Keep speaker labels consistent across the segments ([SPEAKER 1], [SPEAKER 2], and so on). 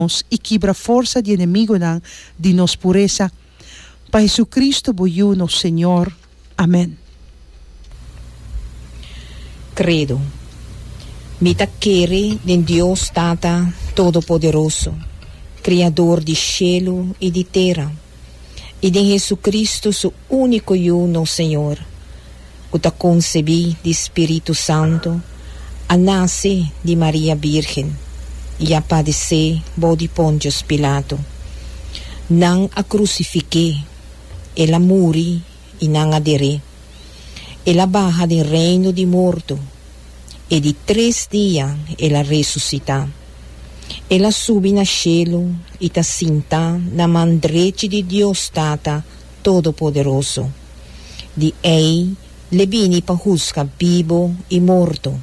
[SPEAKER 1] e quebra força de inimigo de nos pureza. Para Jesucristo, boiu nosso Senhor. Amém.
[SPEAKER 2] Credo. Mita quere de Deus Tata Todo-Poderoso, Criador de cielo e de terra, e de Jesus su único Hijo, nosso Senhor, que ta concebi de Espírito Santo, a nasce de Maria Virgem, e a padecer bo de Pontius Pilato. Nang a crucifique, ela muri e nang adere. Ela baja del reino de morto, e de 3 dias ela ressuscita. Ela sube na cielo e ta sinta na mão direita de Deus Tata Todo-Poderoso. De ei le vini pa juzga vivo e morto.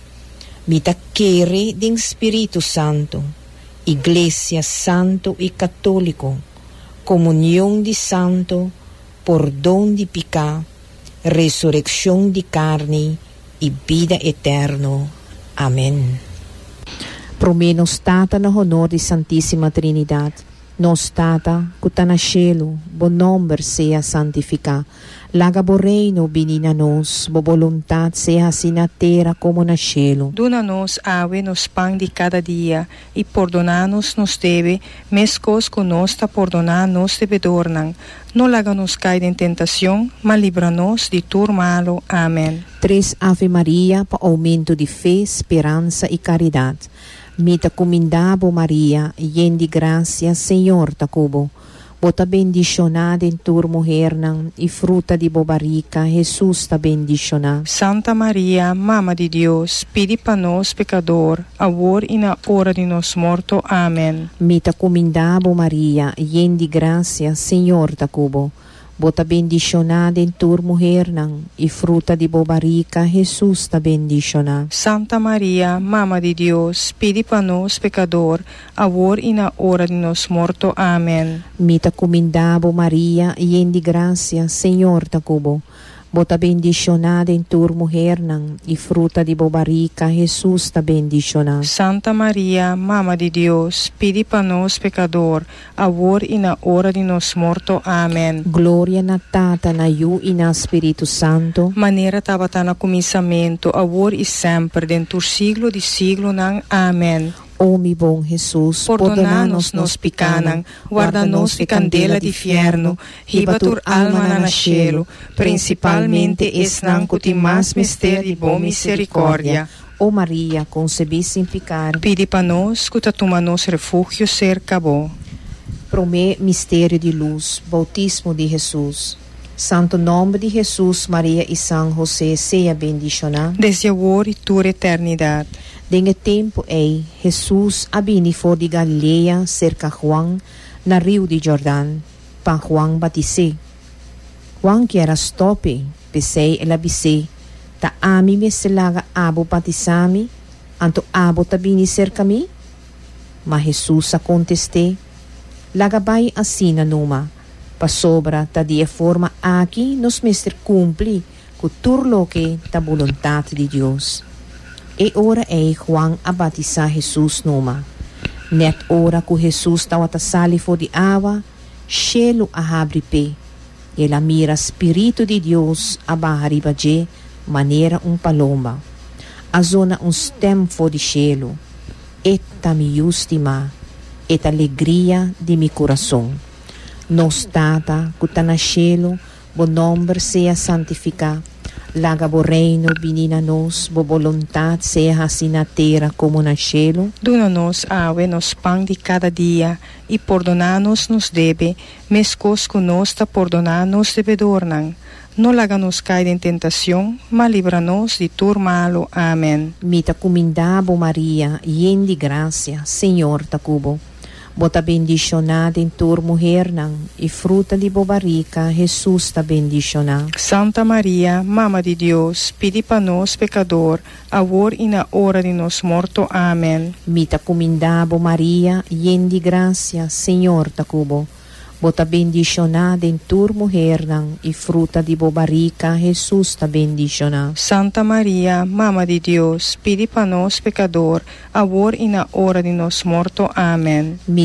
[SPEAKER 2] Mita quere de Espírito Santo, Iglesia Santo e Católico, comunhão de santo, perdão de pecado, ressurreição de carne e vida eterna. Amém.
[SPEAKER 3] Promenos Tata no honor de Santíssima Trinidade. Nos Tata, que está na cielo, bom nome seja santificado. Laga bo reino benina nos, bo vontade seja assim na terra como na cielo.
[SPEAKER 4] Dona-nos ave nos pão de cada dia, e perdona-nos nos deve, mescos que nós ta perdonar-nos devedornan. Não laga-nos cair em tentação, mas livra-nos de tudo malo. Amém.
[SPEAKER 3] 3 Ave Maria, para aumento de fé, esperança e caridade. Mita comendabo Maria, yen de graça, Senhor ta cubo. Bota bendicionada em tua mulher e fruta de bobarica, Jesus ta bendicionada.
[SPEAKER 4] Santa Maria, Mama de Deus, pedi para nós pecador, agora e na hora de nos morto. Amém.
[SPEAKER 3] Mita comendabo Maria, yen de graça, Senhor ta cubo. Bota bendicionada em tua mulher e fruta de bobarica, Jesus ta bendicionada.
[SPEAKER 4] Santa Maria, Mama de Deus, pedi para nós pecador, agora e na hora de nos morto. Amém.
[SPEAKER 3] Mita comendabo Maria, yen de graça, Senhor ta cubo. Bota bendicionada em tua mulher e fruta de bobarica, Jesus ta bendicionada.
[SPEAKER 4] Santa Maria, Mama de Deus, pedi para nós pecador, agora e na hora de nos morto. Amém.
[SPEAKER 3] Glória na Tata, na Yu e na Espírito Santo.
[SPEAKER 4] Maneira estava no começamento, agora e sempre, dentro do siglo de siglo. Amém.
[SPEAKER 3] Oh, mi bom Jesus,
[SPEAKER 4] perdona-nos nos picanan, guarda-nos de candela de fierno, riba tur alma na cielo, principalmente esnan que mais mistério de bom misericórdia.
[SPEAKER 3] Oh Maria, concebi sem pecado.
[SPEAKER 4] Pedi para nós que toma nos refúgio cerca bo.
[SPEAKER 3] Promê mistério de luz, bautismo de Jesus. Santo nome de Jesus, Maria e São José, seja bendicionado.
[SPEAKER 4] Desde agora e toda eternidade.
[SPEAKER 3] Dengue tempo Jesus abini for de Galileia, cerca Juan, na rio de Jordão, para Juan batizar. Juan que era stope, pesei ela bisei, ta ami me selaga abo batizami, anto abo tabini cerca mi? Mas Jesus a conteste, lagabay asina numa, pa sobra ta dia forma aqui nos mestre cumpli, ku turlo que ta vontade de Deus. E ora Juan a batizar Jesus numa. Net ora que Jesus estava a sali for de água, cielo a abre pé. Ela mira Espírito de Deus a barriba de maneira paloma. A zona stem for de cielo. Eta mi justima, eta alegria de mi coração. Nos Tata, que está na cielo, bo nome seja santificado. Laga bo reino benina nos, bo vontade seja assim na terra como na cielo.
[SPEAKER 4] Dona-nos ave nos pão de cada dia, e perdona-nos nos deve, mescos que nós ta perdonar-nos devedornan. Não laga-nos cair em tentação, mas livra-nos de tudo malo. Amém.
[SPEAKER 3] Mita comendabo Maria, yen de graça, Senhor ta cubo. Bota bendicionada em tua mulher e fruta de bobarica, Jesus ta bendicionada.
[SPEAKER 4] Santa Maria, Mama de Deus, pedi para nós pecador, agora e na hora de nos morto. Amém.
[SPEAKER 3] Mita comendabo Maria, yen de graça, Senhor ta cubo. Bota bendicionada em tur mulher nang, e fruta de bobarica, Jesus ta bendicionada.
[SPEAKER 4] Santa Maria, Mama de Deus, pedi para nós pecador, agora e na hora de nós morto. Amém.